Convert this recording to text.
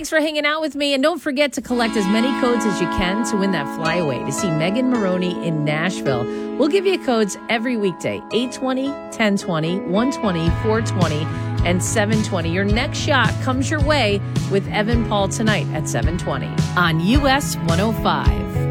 Thanks for hanging out with me. And don't forget to collect as many codes as you can to win that flyaway to see Megan Moroney in Nashville. We'll give you codes every weekday, 8:20, 10:20, 1:20, 4:20, and 7:20. Your next shot comes your way with Evan Paul tonight at 7:20 on US 105.